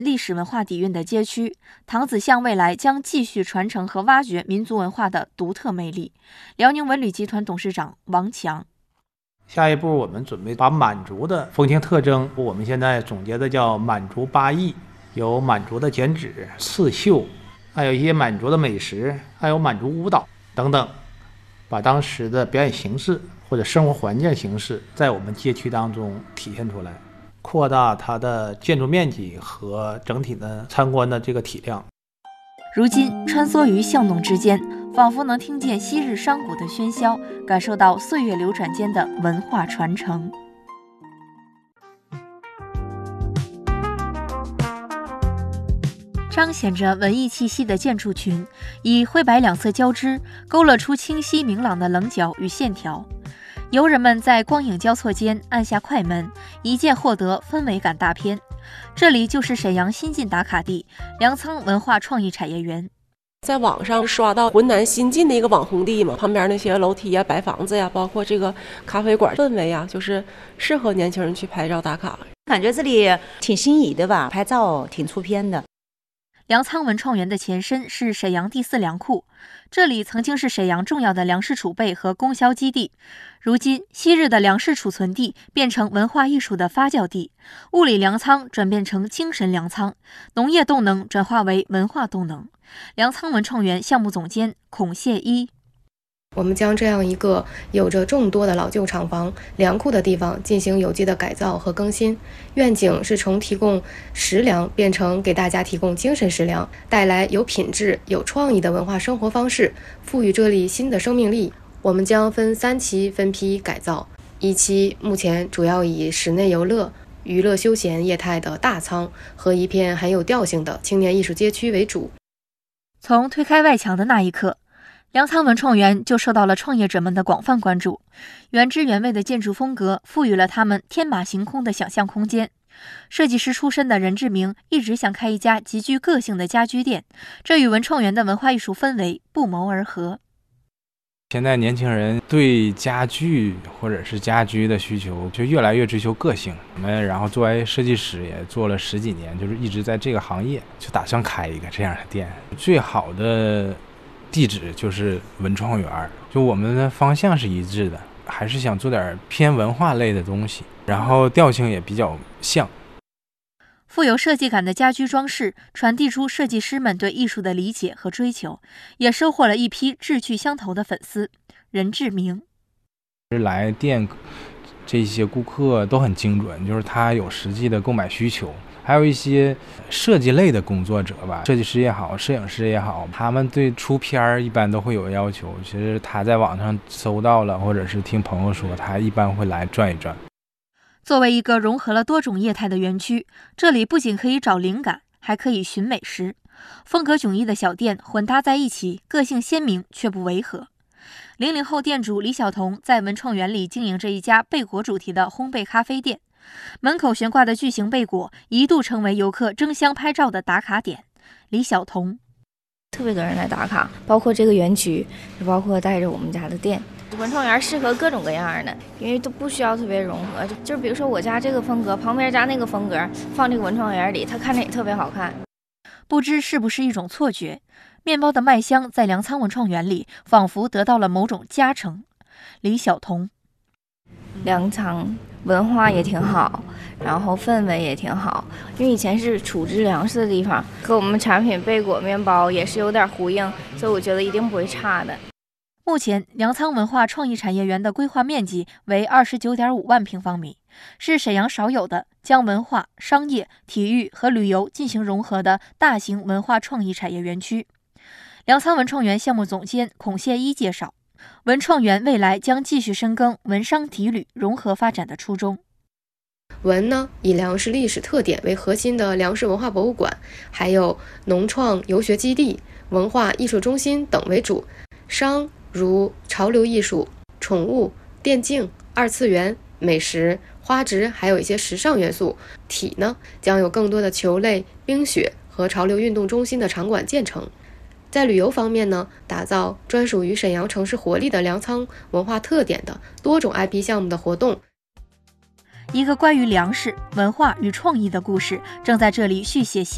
历史文化底蕴的街区，唐子巷未来将继续传承和挖掘民族文化的独特魅力。辽宁文旅集团董事长王强。 下一步，我们准备把满族的风情特征，我们现在总结的叫满族8艺，有满族的剪纸、刺绣，还有一些满族的美食，还有满族舞蹈等等，把当时的表演形式或者生活环境形式在我们街区当中体现出来，扩大它的建筑面积和整体的参观的这个体量。 如今穿梭于巷弄之间，仿佛能听见昔日商贾的喧嚣，感受到岁月流转间的文化传承。彰显着文艺气息的建筑群，以灰白两色交织，勾勒出清晰明朗的棱角与线条。游人们在光影交错间按下快门，一键获得氛围感大片。这里就是沈阳新晋打卡地粮仓文化创意产业园。 在网上刷到浑南新晋的一个网红地嘛，旁边那些楼梯呀、白房子呀，包括这个咖啡馆氛围啊，就是适合年轻人去拍照打卡。 感觉这里挺心仪的吧，拍照挺出片的。 粮仓文创园的前身是沈阳第4粮库，这里曾经是沈阳重要的粮食储备和供销基地。如今，昔日的粮食储存地变成文化艺术的发酵地，物理粮仓转变成精神粮仓，农业动能转化为文化动能。粮仓文创园项目总监孔谢一。 我们将这样一个有着众多的老旧厂房、粮库的地方进行有机的改造和更新，愿景是从提供食粮变成给大家提供精神食粮，带来有品质、有创意的文化生活方式，赋予这里新的生命力。我们将分3期分批改造，一期目前主要以室内游乐、娱乐休闲业态的大仓和一片很有调性的青年艺术街区为主。 从推开外墙的那一刻，粮仓文创园就受到了创业者们的广泛关注。原汁原味的建筑风格赋予了他们天马行空的想象空间。设计师出身的任志明一直想开一家极具个性的家居店，这与文创园的文化艺术氛围不谋而合。 现在年轻人对家具或者是家居的需求就越来越追求个性。我们然后作为设计师也做了10几年，就是一直在这个行业，就打算开一个这样的店。最好的地址就是文创园，就我们的方向是一致的，还是想做点偏文化类的东西，然后调性也比较像。 富有设计感的家居装饰传递出设计师们对艺术的理解和追求，也收获了一批志趣相投的粉丝。任志明来店这些顾客都很精准，就是他有实际的购买需求。还有一些设计类的工作者吧，设计师也好，摄影师也好，他们对出片一般都会有要求。其实他在网上搜到了，或者是听朋友说，他一般会来转一转。 作为一个融合了多种业态的园区，这里不仅可以找灵感，还可以寻美食。风格迥异的小店混搭在一起，个性鲜明却不违和。00后店主李晓彤在文创园里经营着一家贝果主题的烘焙咖啡店，门口悬挂的巨型贝果一度成为游客争相拍照的打卡点。李晓彤特别多人来打卡，包括这个园区，也包括带着我们家的店。文创园适合各种各样的，因为都不需要特别融合，就是比如说我家这个风格，旁边家那个风格，放这个文创园里，它看着也特别好看。 不知是不是一种错觉，面包的麦香在粮仓文创园里仿佛得到了某种加成。李晓彤， 粮仓文化也挺好，然后氛围也挺好，因为以前是储置粮食的地方，和我们产品贝果面包也是有点呼应，所以我觉得一定不会差的。 目前，粮仓文化创意产业园的规划面积为29.5万平方米，是沈阳少有的将文化、商业、体育和旅游进行融合的大型文化创意产业园区。粮仓文创园项目总监孔谢一介绍，文创园未来将继续深耕文商体旅融合发展的初衷。 文呢，以粮食历史特点为核心的粮食文化博物馆，还有农创游学基地、文化艺术中心等为主。商如潮流艺术、宠物、电竞、2次元、美食、花植，还有一些时尚元素。体呢，将有更多的球类、冰雪和潮流运动中心的场馆建成。在旅游方面呢，打造专属于沈阳城市活力的粮仓文化特点的多种 IP 项目的活动。 一个关于粮食、文化与创意的故事正在这里续写新。